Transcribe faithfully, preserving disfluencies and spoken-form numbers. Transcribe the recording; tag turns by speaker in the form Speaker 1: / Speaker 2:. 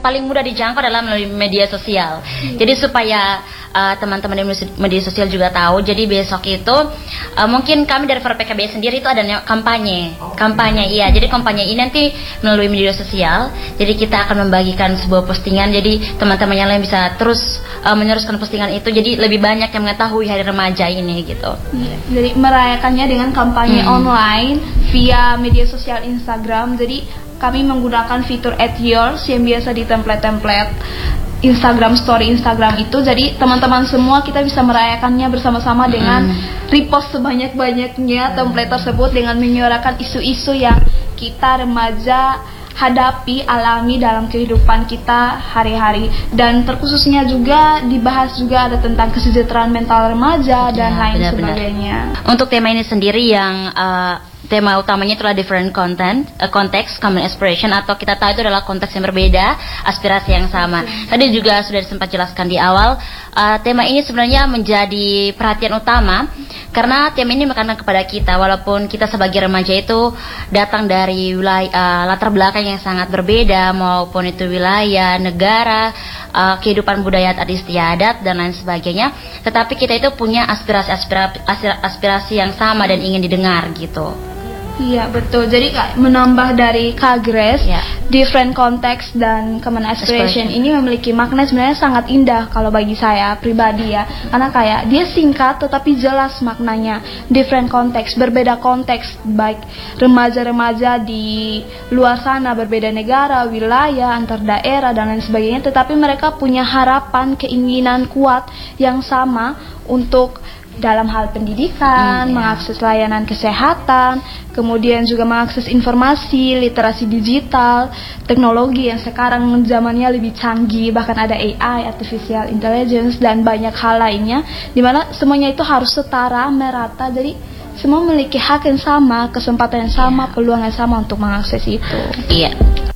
Speaker 1: paling mudah dijangkau adalah melalui media sosial. Hmm. Jadi supaya uh, teman-teman di media sosial juga tahu. Jadi besok itu uh, mungkin kami dari Forum P K B sendiri itu ada kampanye, oh, kampanye iya. Jadi kampanye ini nanti melalui media sosial. Jadi kita akan membagikan sebuah postingan. Jadi teman-teman yang lain bisa terus uh, meneruskan postingan itu. Jadi lebih banyak yang mengetahui Hari Remaja ini gitu.
Speaker 2: Iya. Jadi merayakannya dengan kampanye hmm. online via media sosial Instagram. Jadi kami menggunakan fitur Add Yours yang biasa di template-template Instagram Story Instagram itu. Jadi teman-teman semua kita bisa merayakannya bersama-sama dengan hmm. repost sebanyak-banyaknya template tersebut dengan menyuarakan isu-isu yang kita remaja hadapi, alami dalam kehidupan kita hari-hari. Dan terkhususnya juga dibahas juga ada tentang kesejahteraan mental remaja dan ya, lain benar, sebagainya.
Speaker 1: Benar. Untuk tema ini sendiri yang uh, tema utamanya itulah different content, uh, konteks, common aspiration, atau kita tahu itu adalah konteks yang berbeda, aspirasi yang sama. Tadi juga sudah sempat jelaskan di awal, uh, tema ini sebenarnya menjadi perhatian utama karena tema ini menekankan kepada kita, walaupun kita sebagai remaja itu datang dari wilayah uh, latar belakang yang sangat berbeda, maupun itu wilayah, negara, uh, kehidupan budaya adat istiadat dan lain sebagainya, tetapi kita itu punya aspirasi-aspirasi aspirasi yang sama dan ingin didengar gitu.
Speaker 2: Iya betul, jadi menambah dari Kagres,
Speaker 1: ya.
Speaker 2: different context dan common aspiration, aspiration ini memiliki makna sebenarnya sangat indah kalau bagi saya pribadi ya, karena kayak dia singkat tetapi jelas maknanya. Different context, berbeda konteks, baik remaja-remaja di luar sana, berbeda negara, wilayah, antar daerah dan lain sebagainya, tetapi mereka punya harapan, keinginan kuat yang sama untuk dalam hal pendidikan, hmm, ya. mengakses layanan kesehatan, kemudian juga mengakses informasi, literasi digital, teknologi yang sekarang zamannya lebih canggih, bahkan ada A I, artificial intelligence, dan banyak hal lainnya, dimana semuanya itu harus setara, merata, jadi semua memiliki hak yang sama, kesempatan yang sama, yeah. peluang yang sama untuk mengakses itu.
Speaker 1: Iya.